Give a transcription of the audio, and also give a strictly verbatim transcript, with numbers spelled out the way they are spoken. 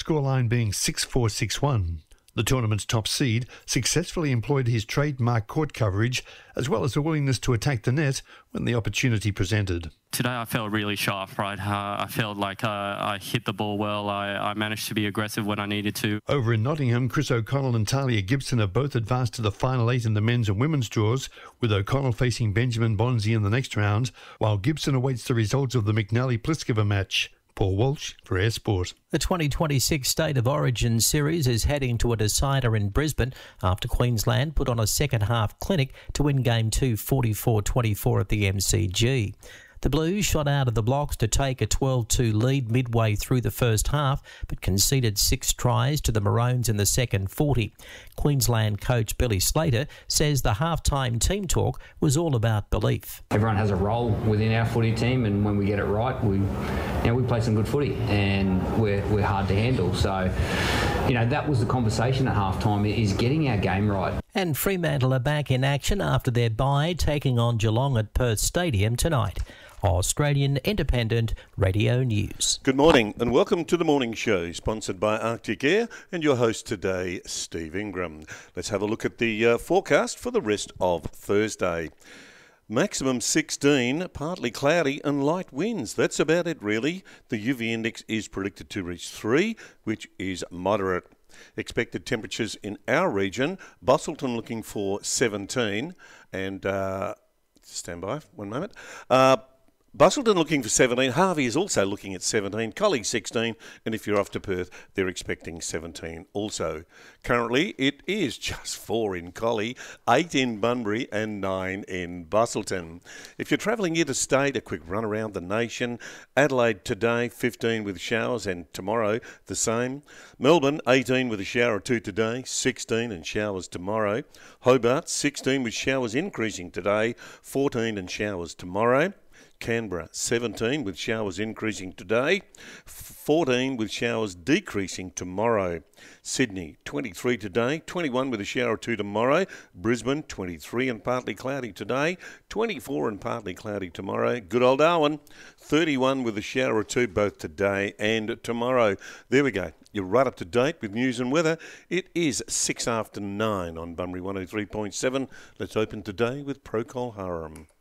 scoreline being six four six one. The tournament's top seed successfully employed his trademark court coverage as well as a willingness to attack the net when the opportunity presented. Today I felt really sharp, right? Uh, I felt like uh, I hit the ball well. I, I managed to be aggressive when I needed to. Over in Nottingham, Chris O'Connell and Talia Gibson have both advanced to the final eight in the men's and women's draws, with O'Connell facing Benjamin Bonzi in the next round, while Gibson awaits the results of the McNally-Pliskova match. Paul Walsh for Air Sport. The twenty twenty-six State of Origin Series is heading to a decider in Brisbane after Queensland put on a second-half clinic to win Game two forty-four twenty-four at the M C G. The Blues shot out of the blocks to take a twelve two lead midway through the first half, but conceded six tries to the Maroons in the second forty. Queensland coach Billy Slater says the halftime team talk was all about belief. Everyone has a role within our footy team, and when we get it right, we, you know, we play some good footy, and we're, we're hard to handle. So, you know, that was the conversation at halftime, is getting our game right. And Fremantle are back in action after their bye, taking on Geelong at Perth Stadium tonight. Australian Independent Radio News. Good morning and welcome to the morning show, sponsored by Arctic Air and your host today, Steve Ingram. Let's have a look at the uh, forecast for the rest of Thursday. Maximum sixteen, partly cloudy and light winds. That's about it really. The U V index is predicted to reach three, which is moderate. Expected temperatures in our region, Busselton looking for seventeen and, uh, stand by one moment, uh, Busselton looking for seventeen. Harvey is also looking at seventeen. Collie sixteen. And if you're off to Perth, they're expecting seventeen also. Currently, it is just four in Collie, eight in Bunbury and nine in Busselton. If you're travelling interstate, a quick run around the nation. Adelaide today, fifteen with showers, and tomorrow the same. Melbourne, eighteen with a shower or two today, sixteen and showers tomorrow. Hobart, sixteen with showers increasing today, fourteen and showers tomorrow. Canberra, seventeen with showers increasing today, fourteen with showers decreasing tomorrow. Sydney, twenty-three today, twenty-one with a shower or two tomorrow. Brisbane, twenty-three and partly cloudy today, twenty-four and partly cloudy tomorrow. Good old Darwin, thirty-one with a shower or two both today and tomorrow. There we go. You're right up to date with news and weather. It is six after nine on Bunbury one oh three point seven. Let's open today with Procol Harum.